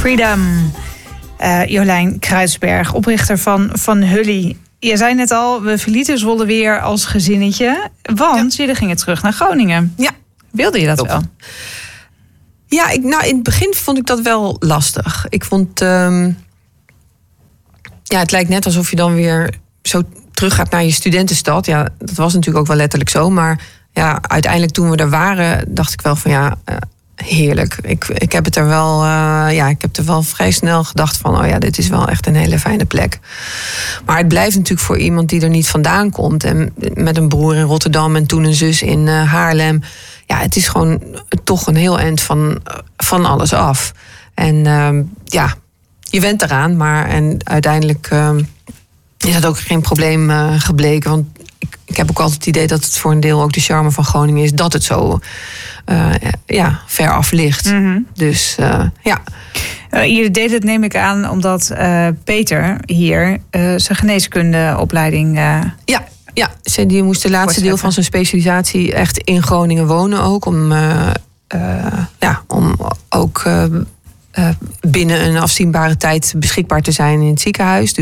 Freedom. Jolijn Kruisberg, oprichter van Hully. Je zei net al, we verlieten Zwolle weer als gezinnetje. Want jullie gingen terug naar Groningen. Ja. Wilde je dat wel? Ja, in het begin vond ik dat wel lastig. Ik vond... het lijkt net alsof je dan weer zo terug gaat naar je studentenstad. Ja, dat was natuurlijk ook wel letterlijk zo. Maar ja, uiteindelijk toen we er waren, dacht ik wel van heerlijk. Ik heb het er wel, ik heb er wel vrij snel gedacht van, dit is wel echt een hele fijne plek. Maar het blijft natuurlijk voor iemand die er niet vandaan komt en met een broer in Rotterdam en toen een zus in Haarlem. Ja, het is gewoon toch een heel eind van alles af. En je went eraan, en uiteindelijk is dat ook geen probleem gebleken. Want ik heb ook altijd het idee dat het voor een deel ook de charme van Groningen is dat het zo ver af ligt. Mm-hmm. Dus je deed het, neem ik aan, omdat Peter hier zijn geneeskundeopleiding... Die moest de laatste deel van zijn specialisatie echt in Groningen wonen ook. Om ook binnen een afzienbare tijd beschikbaar te zijn in het ziekenhuis.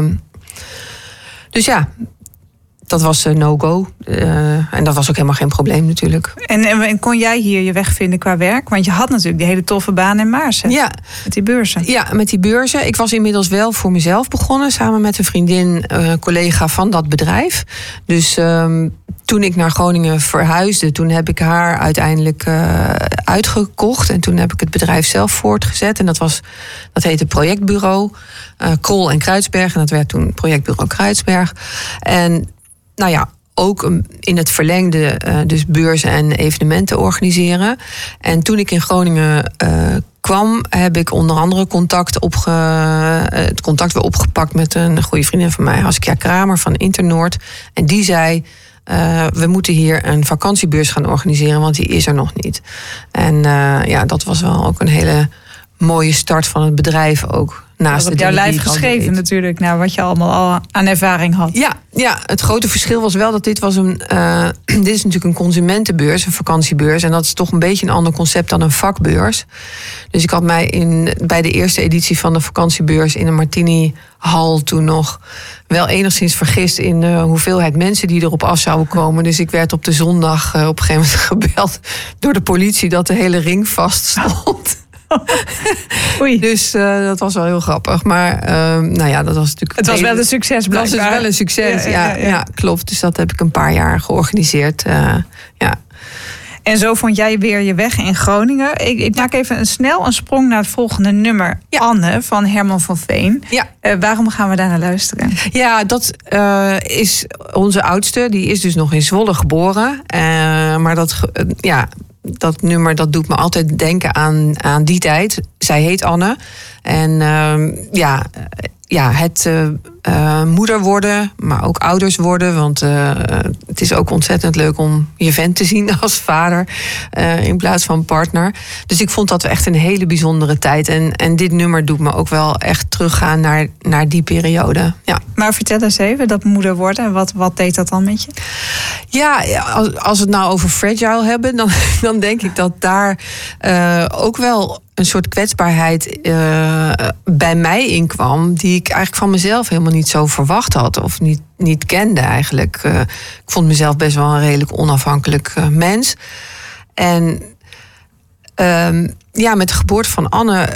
Dus dat was no-go. En dat was ook helemaal geen probleem natuurlijk. En kon jij hier je weg vinden qua werk? Want je had natuurlijk die hele toffe baan in Maarsen. Ja. Met die beurzen. Ja, met die beurzen. Ik was inmiddels wel voor mezelf begonnen. Samen met een vriendin, collega van dat bedrijf. Dus toen ik naar Groningen verhuisde, toen heb ik haar uiteindelijk uitgekocht. En toen heb ik het bedrijf zelf voortgezet. En dat heette Projectbureau. Krol en Kruidsberg. En dat werd toen Projectbureau Kruidsberg. En ook in het verlengde dus beurzen en evenementen organiseren. En toen ik in Groningen kwam, heb ik onder andere het contact weer opgepakt met een goede vriendin van mij, Haskia Kramer van Internoord. En die zei, we moeten hier een vakantiebeurs gaan organiseren, want die is er nog niet. En dat was wel ook een hele mooie start van het bedrijf ook. Dat op jouw lijf geschreven natuurlijk, naar wat je allemaal al aan ervaring had. Ja, het grote verschil was wel dat dit was dit is natuurlijk een consumentenbeurs, een vakantiebeurs. En dat is toch een beetje een ander concept dan een vakbeurs. Dus ik had mij bij de eerste editie van de vakantiebeurs in de Martini-hal toen nog wel enigszins vergist in de hoeveelheid mensen die erop af zouden komen. Dus ik werd op de zondag op een gegeven moment gebeld door de politie dat de hele ring vast stond. Oei. Dus dat was wel heel grappig. Maar dat was natuurlijk... Het was wel een succes, blijkbaar. Het was dus wel een succes, ja, klopt. Dus dat heb ik een paar jaar georganiseerd. En zo vond jij weer je weg in Groningen. Ik maak even snel een sprong naar het volgende nummer. Ja. Anne van Herman van Veen. Ja. Waarom gaan we daar naar luisteren? Ja, dat is onze oudste. Die is dus nog in Zwolle geboren. Maar dat nummer, dat doet me altijd denken aan die tijd. Zij heet Anne. En het moeder worden, maar ook ouders worden. Want het is ook ontzettend leuk om je vent te zien als vader in plaats van partner. Dus ik vond dat echt een hele bijzondere tijd. En dit nummer doet me ook wel echt teruggaan naar die periode. Ja. Maar vertel eens even, dat moeder worden, wat deed dat dan met je? Ja, als we het nou over fragile hebben, dan denk ik dat daar ook wel een soort kwetsbaarheid bij mij inkwam, die ik eigenlijk van mezelf helemaal niet zo verwacht had of niet kende eigenlijk. Ik vond mezelf best wel een redelijk onafhankelijk mens. En met de geboorte van Anne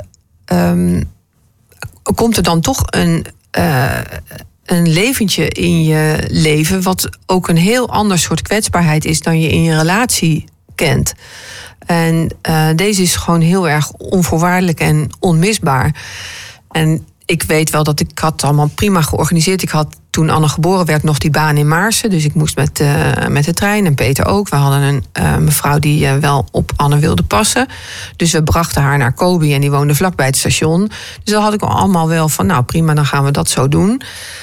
komt er dan toch een leventje in je leven, wat ook een heel ander soort kwetsbaarheid is dan je in je relatie kent. En deze is gewoon heel erg onvoorwaardelijk en onmisbaar. En ik weet wel dat ik had allemaal prima georganiseerd. Ik had toen Anne geboren werd nog die baan in Maarsen. Dus ik moest met de trein en Peter ook. We hadden een mevrouw die wel op Anne wilde passen. Dus we brachten haar naar Kobe en die woonde vlakbij het station. Dus dan had ik allemaal wel van prima, dan gaan we dat zo doen.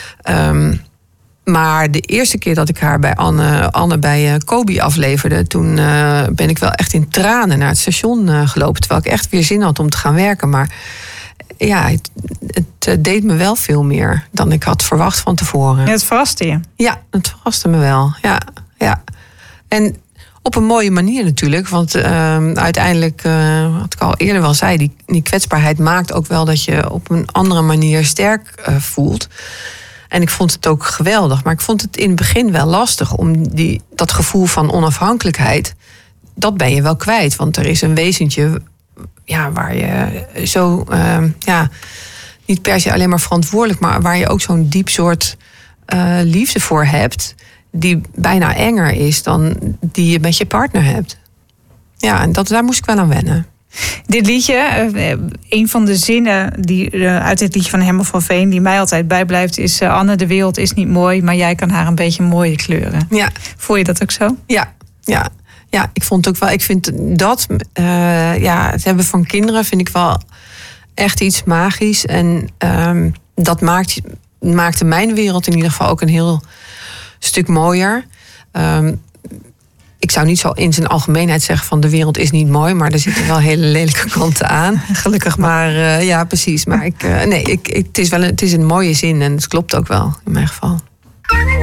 Maar de eerste keer dat ik haar bij Anne bij Kobe afleverde, toen ben ik wel echt in tranen naar het station gelopen. Terwijl ik echt weer zin had om te gaan werken. Maar ja, het deed me wel veel meer dan ik had verwacht van tevoren. Ja, het verraste je? Ja, het verraste me wel. Ja. En Op een mooie manier natuurlijk. Want uiteindelijk, wat ik al eerder wel zei, die kwetsbaarheid maakt ook wel dat je op een andere manier sterk voelt. En ik vond het ook geweldig. Maar ik vond het in het begin wel lastig om dat gevoel van onafhankelijkheid, dat ben je wel kwijt. Want er is een wezentje waar je zo, niet per se alleen maar verantwoordelijk, maar waar je ook zo'n diep soort liefde voor hebt, die bijna enger is dan die je met je partner hebt. Ja, en daar moest ik wel aan wennen. Dit liedje, een van de zinnen uit dit liedje van Herman van Veen, die mij altijd bijblijft, is: Anne, de wereld is niet mooi, maar jij kan haar een beetje mooie kleuren. Ja. Voel je dat ook zo? Ja, ik vond ook wel. Ik vind dat het hebben van kinderen vind ik wel echt iets magisch. En dat maakte mijn wereld in ieder geval ook een heel stuk mooier. Ik zou niet zo in zijn algemeenheid zeggen van de wereld is niet mooi, maar er zitten wel hele lelijke kanten aan. Gelukkig maar. Ja, precies. Maar het is een mooie zin en het klopt ook wel in mijn geval.